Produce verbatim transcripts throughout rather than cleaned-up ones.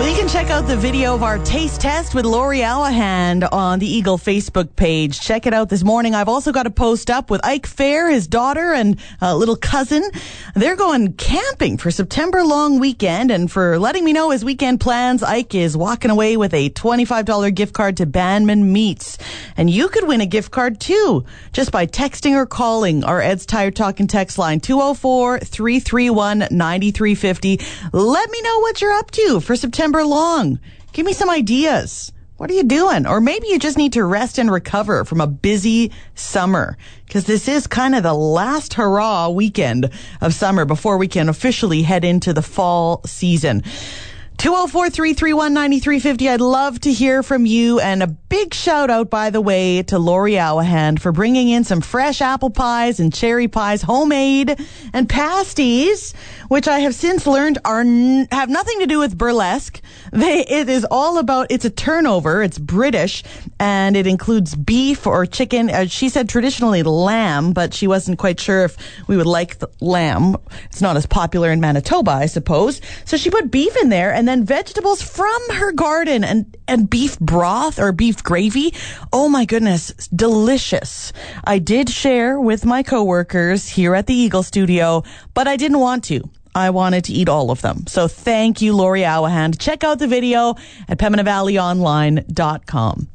Well, you can check out the video of our taste test with Lori Alahand on the Eagle Facebook page. Check it out this morning. I've also got a post up with Ike Fair, his daughter, and a little cousin. They're going camping for September long weekend, and for letting me know his weekend plans, Ike is walking away with a twenty-five dollars gift card to Banman Meats. And you could win a gift card too, just by texting or calling our Ed's Tire Talking text line two oh four, three three one, nine three five oh. Let me know what you're up to for September long. Give me some ideas. What are you doing? Or maybe you just need to rest and recover from a busy summer, because this is kind of the last hurrah weekend of summer before we can officially head into the fall season. two oh four, three three one, nine three five oh. I'd love to hear from you. And a big shout out, by the way, to Lori Alahand for bringing in some fresh apple pies and cherry pies, homemade, and pasties, which I have since learned are n- have nothing to do with burlesque. They, it is all about, it's a turnover, it's British, and it includes beef or chicken. Uh, she said traditionally lamb, but she wasn't quite sure if we would like the lamb. It's not as popular in Manitoba, I suppose. So she put beef in there, and then vegetables from her garden, and, and beef broth or beef gravy. Oh my goodness, delicious. I did share with my coworkers here at the Eagle Studio, but I didn't want to. I wanted to eat all of them. So thank you, Lori Alahand. Check out the video at Pembina Valley Online dot com.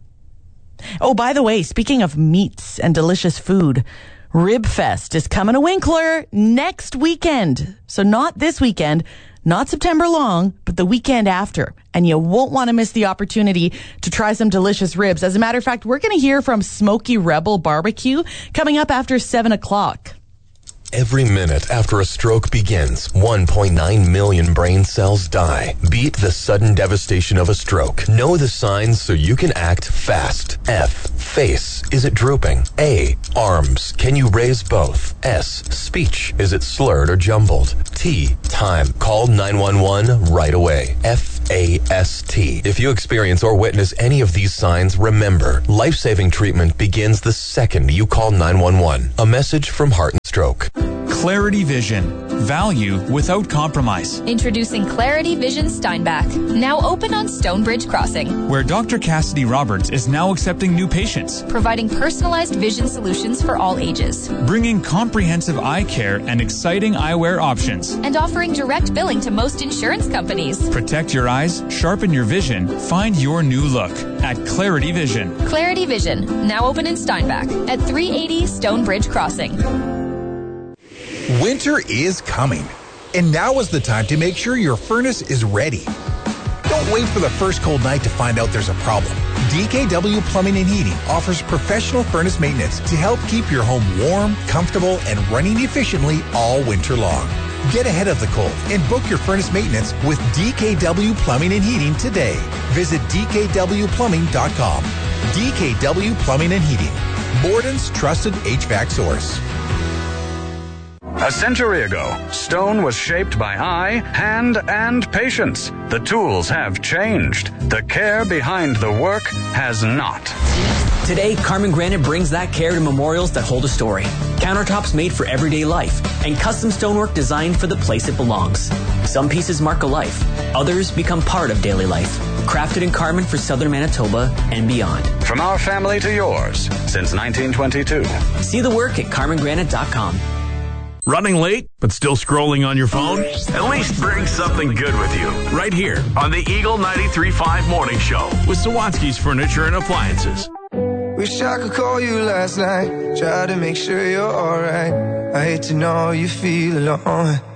Oh, by the way, speaking of meats and delicious food, Rib Fest is coming to Winkler next weekend. So not this weekend, not September long, but the weekend after. And you won't want to miss the opportunity to try some delicious ribs. As a matter of fact, we're going to hear from Smoky Rebel Barbecue coming up after seven o'clock. Every minute after a stroke begins, one point nine million brain cells die. Beat the sudden devastation of a stroke. Know the signs so you can act fast. F. Face. Is it drooping? A. Arms. Can you raise both? S. Speech. Is it slurred or jumbled? T. Time. Call nine one one right away. F. A S T. If you experience or witness any of these signs, remember, life-saving treatment begins the second you call nine one one. A message from Heart and Stroke. Clarity Vision. Value without compromise. Introducing Clarity Vision Steinbach. Now open on Stonebridge Crossing. Where Doctor Cassidy Roberts is now accepting new patients. Providing personalized vision solutions for all ages. Bringing comprehensive eye care and exciting eyewear options. And offering direct billing to most insurance companies. Protect your eyes, sharpen your vision, find your new look at Clarity Vision. Clarity Vision. Now open in Steinbach at three eighty Stonebridge Crossing. Winter is coming, and now is the time to make sure your furnace is ready. Don't wait for the first cold night to find out there's a problem. D K W Plumbing and Heating offers professional furnace maintenance to help keep your home warm, comfortable, and running efficiently all winter long. Get ahead of the cold and book your furnace maintenance with D K W Plumbing and Heating today. Visit D K W plumbing dot com. D K W Plumbing and Heating, Borden's trusted H V A C source. A century ago, stone was shaped by eye, hand, and patience. The tools have changed. The care behind the work has not. Today, Carmen Granite brings that care to memorials that hold a story. Countertops made for everyday life, and custom stonework designed for the place it belongs. Some pieces mark a life. Others become part of daily life. Crafted in Carmen for southern Manitoba and beyond. From our family to yours, since nineteen twenty-two. See the work at carmen granite dot com. Running late, but still scrolling on your phone? At least bring something good with you. Right here on the Eagle ninety-three point five Morning Show with Sawatsky's Furniture and Appliances. Wish I could call you last night, try to make sure you're alright. I hate to know you feel alone.